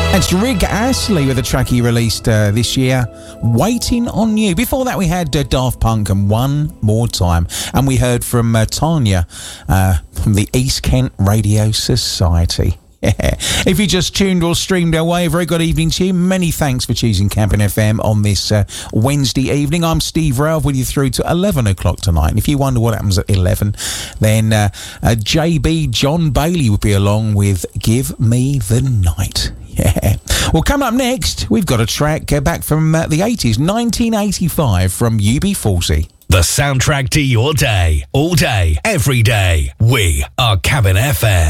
That's Rig Astley with a track he released this year, Waiting on You. Before that, we had Daft Punk and One More Time. And we heard from Tanya from the East Kent Radio Society. Yeah. If you just tuned or streamed our way, a very good evening to you. Many thanks for choosing Camping FM on this Wednesday evening. I'm Steve Ralph with you through to 11 o'clock tonight. And if you wonder what happens at 11, then JB John Bailey would be along with Give Me the Night. Yeah. Well, coming up next, we've got a track back from the 80s, 1985 from UB40. The soundtrack to your day, all day, every day. We are Cabin FM.